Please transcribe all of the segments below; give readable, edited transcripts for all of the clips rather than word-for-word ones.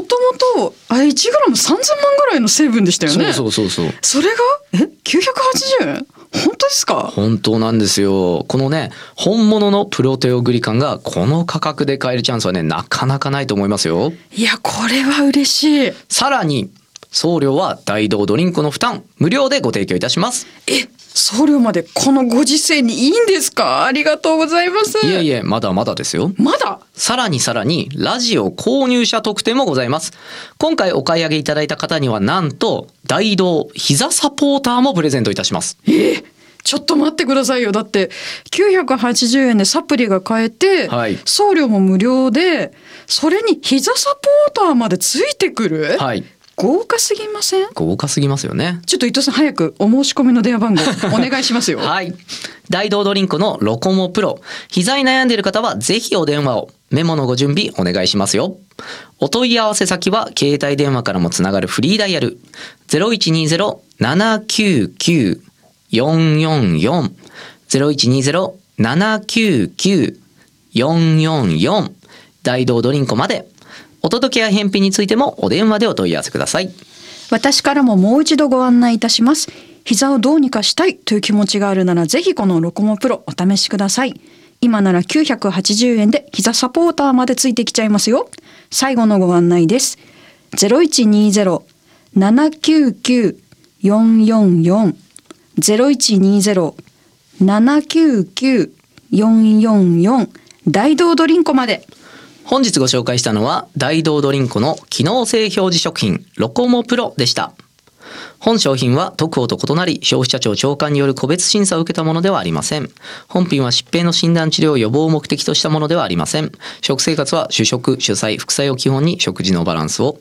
ともと1グラム3000万ぐらいの成分でしたよね。 そう。 それが980円？本当ですか？ 本当なんですよ。このね、本物のプロテオグリカンがこの価格で買えるチャンスはね、なかなかないと思いますよ。 いや、これは嬉しい。 さらに送料は大道ドリンクの負担無料でご提供いたします。 送料までこのご時世にいいんですか？ありがとうございます。 いえ、まだまだですよ。 まだ？ さらにラジオ購入者特典もございます。今回お買い上げいただいた方にはなんと大道膝サポーターもプレゼントいたします。 ちょっと待ってくださいよ。だって980円でサプリが買えて、 はい、 送料も無料で、それに膝サポーターまでついてくる。 はい。 豪華すぎません？ 豪華すぎますよね。 ちょっと伊藤さん、早くお申し込みの電話番号お願いしますよ。 はい。大道ドリンクのロコモプロ、膝に悩んでいる方はぜひお電話を、メモのご準備お願いしますよ。お問い合わせ先は携帯電話からもつながるフリーダイヤル 0120-799-444 0120-799-444 大道ドリンクまで。お届けや返品についてもお電話でお問い合わせください。 私からももう一度ご案内いたします。膝をどうにかしたいという気持ちがあるなら、ぜひこのロコモプロお試しください。今なら980円で膝サポーターまでついてきちゃいますよ。最後のご案内です。0120-799-444 0120-799-444 大道ドリンコまで。 本日ご紹介したのは大道ドリンコの機能性表示食品ロコモプロでした。本商品は特報と異なり消費者庁長官による個別審査を受けたものではありません。本品は疾病の診断治療予防を目的としたものではありません。食生活は主食主菜副菜を基本に食事のバランスを。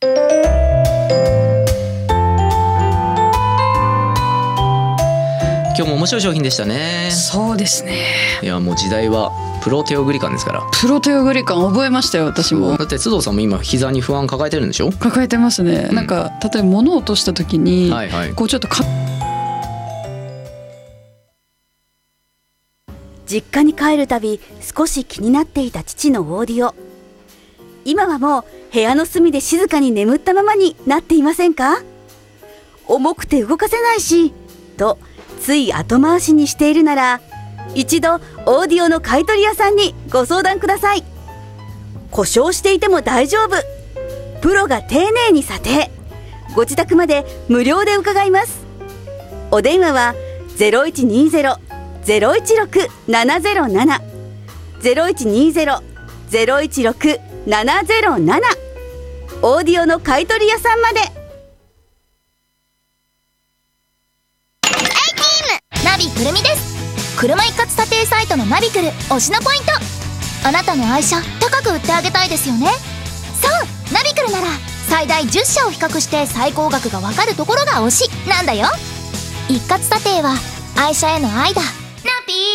今日も面白い商品でしたね。 そうですね。 いや、もう時代はプロテオグリカンですから。 プロテオグリカン覚えましたよ、私も。 だって須藤さんも今膝に不安抱えてるんでしょ？ 抱えてますね、なんか例えば物を落とした時に、こうちょっと実家に帰るたび少し気になっていた父のオーディオ。今はもう部屋の隅で静かに眠ったままになっていませんか？重くて動かせないしとつい後回しにしているなら、一度オーディオの買取屋さんにご相談ください。故障していても大丈夫、プロが丁寧に査定、ご自宅まで無料で伺います。お電話は 0120-016-707 0120-016-707 オーディオの買取屋さんまで。 ナビくるみです。車一括査定サイトのナビクル推しのポイント。あなたの愛車高く売ってあげたいですよね。そう、ナビクルなら最大10社を比較して最高額がわかるところが推しなんだよ。一括査定は愛車への愛だ。ナビ